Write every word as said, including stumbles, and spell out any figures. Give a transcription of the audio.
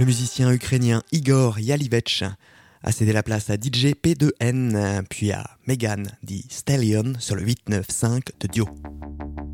Le musicien ukrainien Igor Yalivech a cédé la place à D J P deux N, puis à Megan Thee Stallion sur le huit neuf cinq de Dio.